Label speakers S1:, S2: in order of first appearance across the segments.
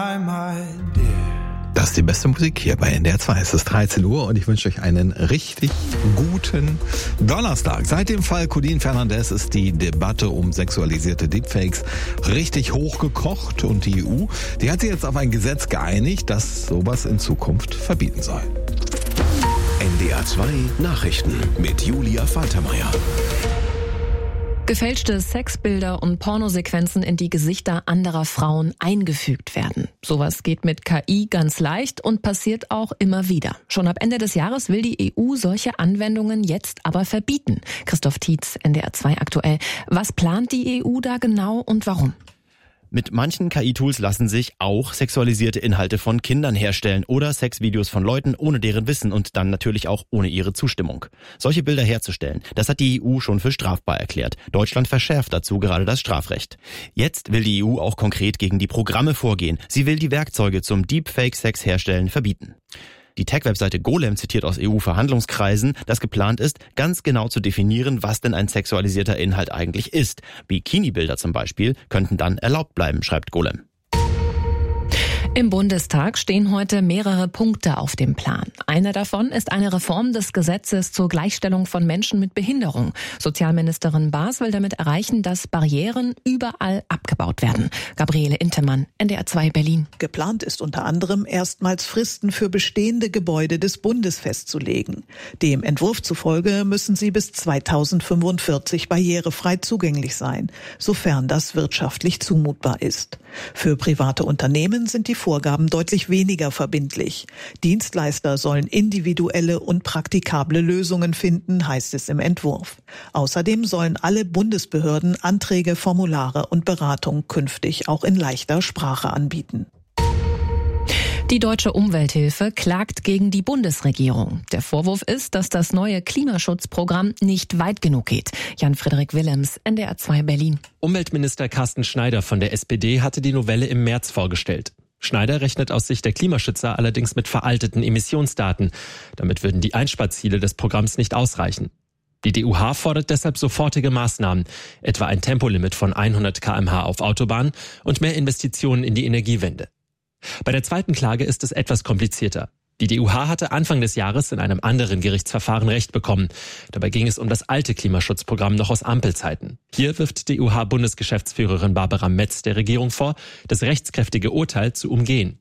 S1: Das ist die beste Musik hier bei NDR 2. Es ist 13 Uhr und ich wünsche euch einen richtig guten Donnerstag. Seit dem Fall Colin Fernandes ist die Debatte um sexualisierte Deepfakes richtig hochgekocht und die EU, die hat sich jetzt auf ein Gesetz geeinigt, das sowas in Zukunft verbieten soll.
S2: NDR 2 Nachrichten mit Julia Faltermeier.
S3: Gefälschte Sexbilder und Pornosequenzen in die Gesichter anderer Frauen eingefügt werden. Sowas geht mit KI ganz leicht und passiert auch immer wieder. Schon ab Ende des Jahres will die EU solche Anwendungen jetzt aber verbieten. Christoph Tietz, NDR 2 aktuell. Was plant die EU da genau und warum?
S4: Mit manchen KI-Tools lassen sich auch sexualisierte Inhalte von Kindern herstellen oder Sexvideos von Leuten ohne deren Wissen und dann natürlich auch ohne ihre Zustimmung. Solche Bilder herzustellen, das hat die EU schon für strafbar erklärt. Deutschland verschärft dazu gerade das Strafrecht. Jetzt will die EU auch konkret gegen die Programme vorgehen. Sie will die Werkzeuge zum Deepfake-Sex-Herstellen verbieten. Die Tech-Webseite Golem zitiert aus EU-Verhandlungskreisen, dass geplant ist, ganz genau zu definieren, was denn ein sexualisierter Inhalt eigentlich ist. Bikini-Bilder zum Beispiel könnten dann erlaubt bleiben, schreibt Golem.
S3: Im Bundestag stehen heute mehrere Punkte auf dem Plan. Einer davon ist eine Reform des Gesetzes zur Gleichstellung von Menschen mit Behinderung. Sozialministerin Baas will damit erreichen, dass Barrieren überall abgebaut werden. Gabriele Intemann, NDR 2 Berlin.
S5: Geplant ist unter anderem, erstmals Fristen für bestehende Gebäude des Bundes festzulegen. Dem Entwurf zufolge müssen sie bis 2045 barrierefrei zugänglich sein, sofern das wirtschaftlich zumutbar ist. Für private Unternehmen sind die Vorgaben deutlich weniger verbindlich. Dienstleister sollen individuelle und praktikable Lösungen finden, heißt es im Entwurf. Außerdem sollen alle Bundesbehörden Anträge, Formulare und Beratung künftig auch in leichter Sprache anbieten.
S3: Die Deutsche Umwelthilfe klagt gegen die Bundesregierung. Der Vorwurf ist, dass das neue Klimaschutzprogramm nicht weit genug geht. Jan-Frederik Willems, NDR 2 Berlin.
S6: Umweltminister Carsten Schneider von der SPD hatte die Novelle im März vorgestellt. Schneider rechnet aus Sicht der Klimaschützer allerdings mit veralteten Emissionsdaten. Damit würden die Einsparziele des Programms nicht ausreichen. Die DUH fordert deshalb sofortige Maßnahmen, etwa ein Tempolimit von 100 km/h auf Autobahnen und mehr Investitionen in die Energiewende. Bei der zweiten Klage ist es etwas komplizierter. Die DUH hatte Anfang des Jahres in einem anderen Gerichtsverfahren Recht bekommen. Dabei ging es um das alte Klimaschutzprogramm noch aus Ampelzeiten. Hier wirft DUH-Bundesgeschäftsführerin Barbara Metz der Regierung vor, das rechtskräftige Urteil zu umgehen.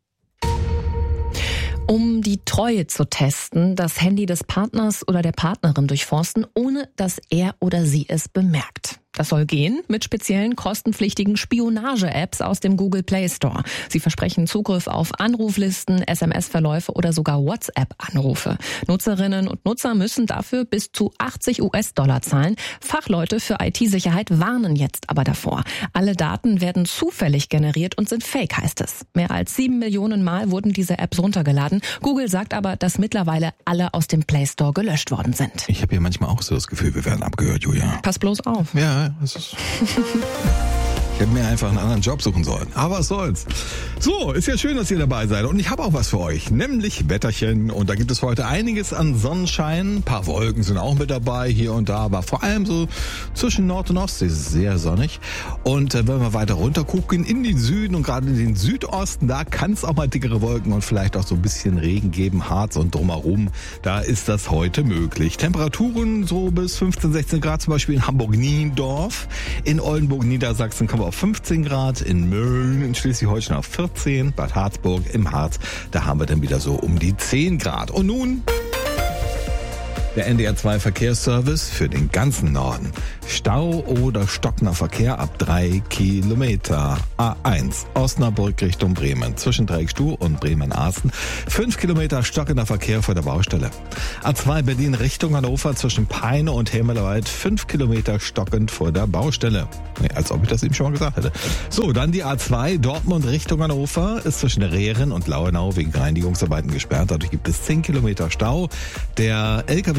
S3: Um die Treue zu testen, das Handy des Partners oder der Partnerin durchforsten, ohne dass er oder sie es bemerkt. Das soll gehen mit speziellen kostenpflichtigen Spionage-Apps aus dem Google Play Store. Sie versprechen Zugriff auf Anruflisten, SMS-Verläufe oder sogar WhatsApp-Anrufe. Nutzerinnen und Nutzer müssen dafür bis zu $80 zahlen. Fachleute für IT-Sicherheit warnen jetzt aber davor. Alle Daten werden zufällig generiert und sind fake, heißt es. Mehr als 7 Millionen Mal wurden diese Apps runtergeladen. Google sagt aber, dass mittlerweile alle aus dem Play Store gelöscht worden sind.
S1: Ich habe hier manchmal auch so das Gefühl, wir werden abgehört, Julia.
S3: Pass bloß auf.
S1: Ja, das ist... Ich hätte mir einfach einen anderen Job suchen sollen. Aber was soll's. So, ist ja schön, dass ihr dabei seid. Und ich habe auch was für euch, nämlich Wetterchen. Und da gibt es heute einiges an Sonnenschein. Ein paar Wolken sind auch mit dabei, hier und da. Aber vor allem so zwischen Nord- und Ostsee ist es sehr sonnig. Und wenn wir weiter runter gucken, in den Süden und gerade in den Südosten, da kann es auch mal dickere Wolken und vielleicht auch so ein bisschen Regen geben. Harz und drumherum, da ist das heute möglich. Temperaturen so bis 15, 16 Grad, zum Beispiel in Hamburg-Niendorf. In Oldenburg, Niedersachsen kommen wir auf 15 Grad, in Mölln, in Schleswig-Holstein auf 14, Bad Harzburg im Harz, da haben wir dann wieder so um die 10 Grad. Und nun der NDR 2 Verkehrsservice für den ganzen Norden. Stau oder stockender Verkehr ab 3 Kilometer. A1 Osnabrück Richtung Bremen zwischen Dreieckstuhl und Bremen-Arsten. 5 Kilometer stockender Verkehr vor der Baustelle. A2 Berlin Richtung Hannover zwischen Peine und Hemmerlewald. 5 Kilometer stockend vor der Baustelle. Als ob ich das eben schon mal gesagt hätte. So, dann die A2 Dortmund Richtung Hannover ist zwischen Rehren und Lauenau wegen Reinigungsarbeiten gesperrt. Dadurch gibt es 10 Kilometer Stau. Der LKW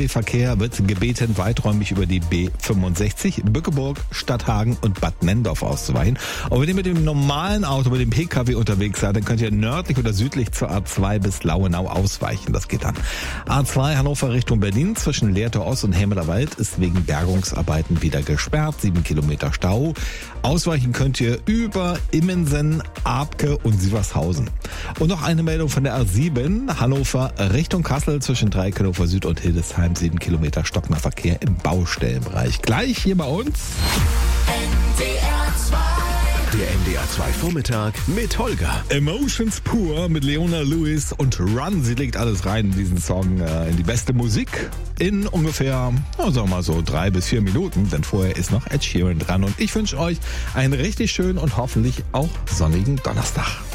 S1: Pkw-Verkehr wird gebeten, weiträumig über die B65, Bückeburg, Stadthagen und Bad Nenndorf auszuweichen. Und wenn ihr mit dem normalen Auto, mit dem Pkw unterwegs seid, dann könnt ihr nördlich oder südlich zur A2 bis Lauenau ausweichen. Das geht dann. A2 Hannover Richtung Berlin zwischen Lehrte Ost und Hämelerwald ist wegen Bergungsarbeiten wieder gesperrt. 7 Kilometer Stau. Ausweichen könnt ihr über Immensen, Abke und Sievershausen. Und noch eine Meldung von der A7 Hannover Richtung Kassel zwischen Dreieckhannover Süd und Hildesheim. 7 Kilometer stockender Verkehr im Baustellenbereich. Gleich hier bei uns.
S2: NDR 2. Der NDR 2 Vormittag mit Holger.
S1: Emotions pur mit Leona Lewis und Run. Sie legt alles rein in diesen Song, in die beste Musik in ungefähr, sagen wir mal so 3 bis 4 Minuten. Denn vorher ist noch Ed Sheeran dran. Und ich wünsche euch einen richtig schönen und hoffentlich auch sonnigen Donnerstag.